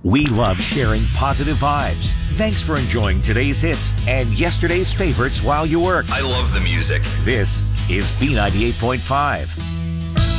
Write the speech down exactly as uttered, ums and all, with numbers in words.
We love sharing positive vibes. Thanks for enjoying today's hits and yesterday's favorites while you work. I love the music. This is B ninety-eight point five.